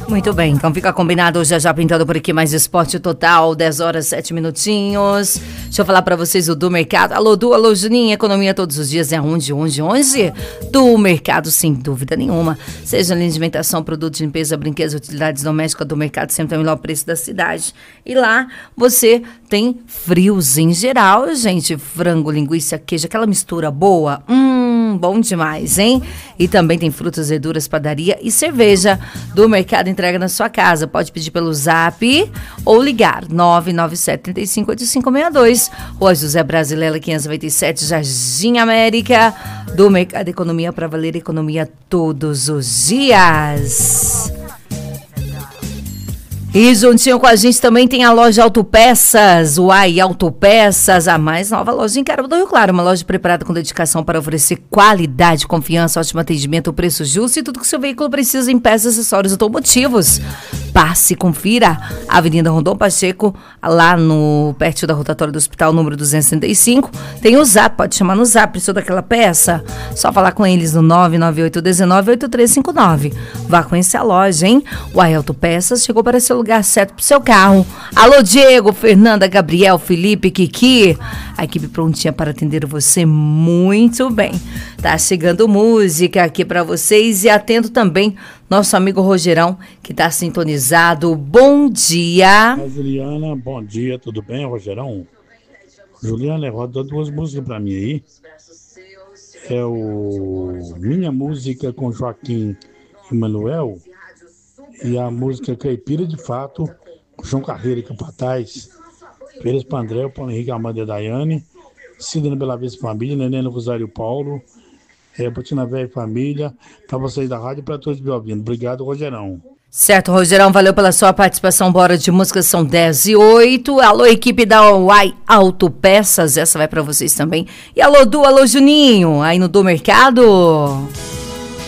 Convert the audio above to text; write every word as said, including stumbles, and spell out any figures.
Muito bem, então fica combinado, já já pintando por aqui mais Esporte Total, dez horas, sete minutinhos. Deixa eu falar pra vocês o Do Mercado. Alô, Du, alô, Juninho, economia todos os dias é onde, onde, onde? Do Mercado, sem dúvida nenhuma. Seja linha de alimentação, produtos de limpeza, brinquedos, utilidades domésticas, Do Mercado sempre tem o melhor preço da cidade. E lá você tem frios em geral, gente, frango, linguiça, queijo, aquela mistura boa, hum, bom demais, hein? E também tem frutas, verduras, padaria e cerveja. Do Mercado entrega na sua casa. Pode pedir pelo Zap ou ligar nove nove sete, três cinco, oito cinco seis dois. Rua José Brasileira, quinhentos e noventa e sete, Jardim América. Do Mercado Economia para valer economia todos os dias. E juntinho com a gente também tem a loja Autopeças, Uai Autopeças, a mais nova loja em Caramba do Rio Claro, uma loja preparada com dedicação para oferecer qualidade, confiança, ótimo atendimento, preço justo e tudo que seu veículo precisa em peças e acessórios automotivos. Passe, confira, Avenida Rondon Pacheco, lá no perto da rotatória do hospital, número duzentos e setenta e cinco. Tem o Zap, pode chamar no Zap, precisou daquela peça? Só falar com eles no nove nove oito um nove, oito três cinco nove. Vá conhecer a loja, hein? Uai Autopeças chegou para ser o lugar certo pro seu carro. Alô, Diego, Fernanda, Gabriel, Felipe, Kiki. A equipe prontinha para atender você muito bem. Tá chegando música aqui para vocês e atento também nosso amigo Rogerão, que tá sintonizado. Bom dia. Oi, Juliana, bom dia, tudo bem, Rogerão? Juliana, roda duas músicas para mim aí. É o Minha Música com Joaquim e Manuel e a música Caipira de Fato com João Carreira e Capataz. Pérez para André, Paulo Henrique, Amanda e Daiane, Cidana Bela Vista Família, Nenê no Rosário Paulo, é, Botina Velha e Família, para vocês da rádio e para todos me ouvindo. Obrigado, Rogerão. Certo, Rogerão, valeu pela sua participação. Bora de música, são dez e oito. Alô, equipe da Uai Autopeças, essa vai para vocês também. E alô, Du, alô, Juninho, aí no Do Mercado.